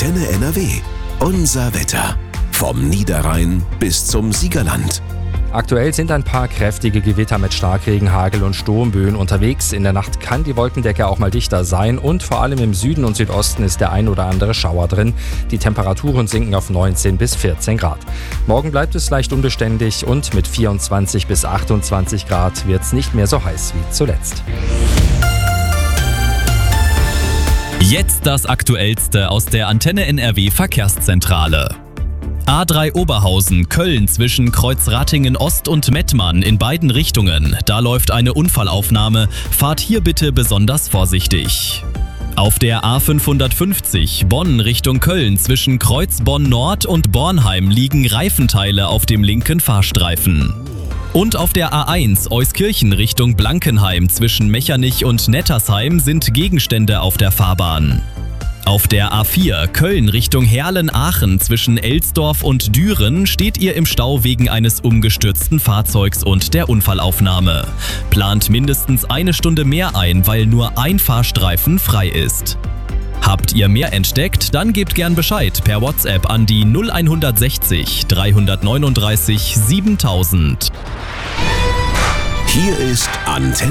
Antenne NRW. Unser Wetter. Vom Niederrhein bis zum Siegerland. Aktuell sind ein paar kräftige Gewitter mit Starkregen, Hagel und Sturmböen unterwegs. In der Nacht kann die Wolkendecke auch mal dichter sein und vor allem im Süden und Südosten ist der ein oder andere Schauer drin. Die Temperaturen sinken auf 19 bis 14 Grad. Morgen bleibt es leicht unbeständig und mit 24 bis 28 Grad wird es nicht mehr so heiß wie zuletzt. Jetzt das Aktuellste aus der Antenne NRW Verkehrszentrale. A3 Oberhausen, Köln zwischen Kreuzratingen Ost und Mettmann in beiden Richtungen. Da läuft eine Unfallaufnahme. Fahrt hier bitte besonders vorsichtig. Auf der A550 Bonn Richtung Köln zwischen Kreuz Bonn Nord und Bornheim liegen Reifenteile auf dem linken Fahrstreifen. Und auf der A1 Euskirchen Richtung Blankenheim zwischen Mechernich und Nettersheim sind Gegenstände auf der Fahrbahn. Auf der A4 Köln Richtung Herlen-Aachen zwischen Elsdorf und Düren steht ihr im Stau wegen eines umgestürzten Fahrzeugs und der Unfallaufnahme. Plant mindestens eine Stunde mehr ein, weil nur ein Fahrstreifen frei ist. Habt ihr mehr entdeckt? Dann gebt gern Bescheid per WhatsApp an die 0160 339 7000. Hier ist Antenne